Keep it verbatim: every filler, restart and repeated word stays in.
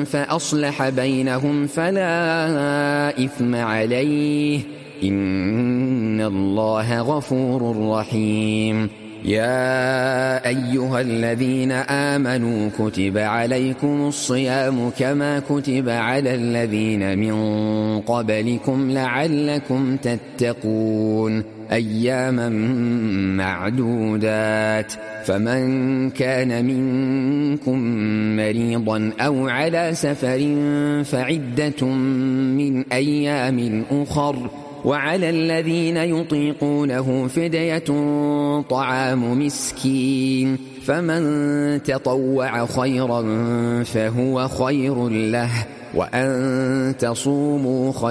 فأصلح بينهم فلا إثم عليه إن الله غفور رحيم. يا أيها الذين آمنوا كتب عليكم الصيام كما كتب على الذين من قبلكم لعلكم تتقون أياما معدودات. فمن كان منكم مريضا أو على سفر فعدة من أيام أخر وعلى الذين يطيقونه فدية طعام مسكين فمن تطوع خيرا فهو خير له وأن تصوموا خير